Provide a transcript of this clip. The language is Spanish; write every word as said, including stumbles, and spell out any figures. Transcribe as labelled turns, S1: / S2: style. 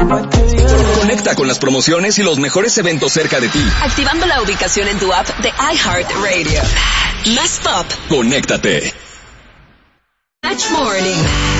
S1: Conecta con las promociones y los mejores eventos cerca de ti.
S2: Activando la ubicación en tu app de iHeartRadio. Más pop.
S1: Conéctate.
S2: Match Morning.